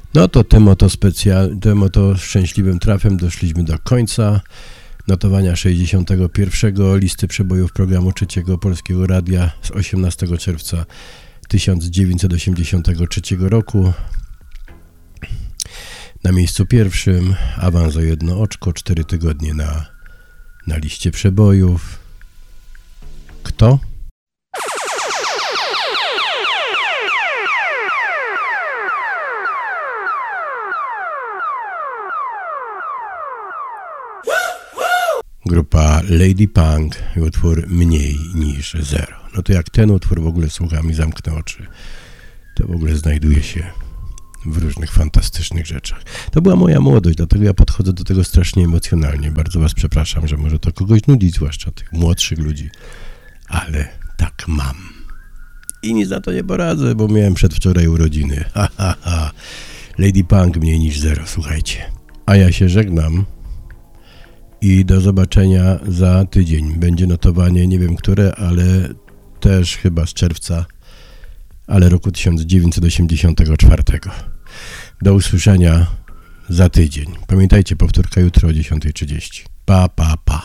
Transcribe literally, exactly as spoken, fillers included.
No to tym oto, specjal, tym oto szczęśliwym trafem doszliśmy do końca notowania sześćdziesiątego pierwszego listy przebojów programu Trzeciego Polskiego Radia z osiemnastego czerwca tysiąc dziewięćset osiemdziesiątego trzeciego roku. Na miejscu pierwszym awans o jedno oczko, cztery tygodnie na, na liście przebojów. Kto? Grupa Lady Punk i utwór Mniej niż zero. No to jak ten utwór w ogóle słucham i zamknę oczy, to w ogóle znajduje się w różnych fantastycznych rzeczach. To była moja młodość, dlatego ja podchodzę do tego strasznie emocjonalnie. Bardzo was przepraszam, że może to kogoś nudzić, zwłaszcza tych młodszych ludzi, ale tak mam. I nic na to nie poradzę, bo miałem przedwczoraj urodziny. Ha, ha, ha. Lady Punk Mniej niż zero, słuchajcie. A ja się żegnam. I do zobaczenia za tydzień. Będzie notowanie, nie wiem które, ale też chyba z czerwca, ale roku tysiąc dziewięćset osiemdziesiątego czwartego. Do usłyszenia za tydzień. Pamiętajcie, powtórka jutro o dziesiąta trzydzieści. Pa, pa, pa.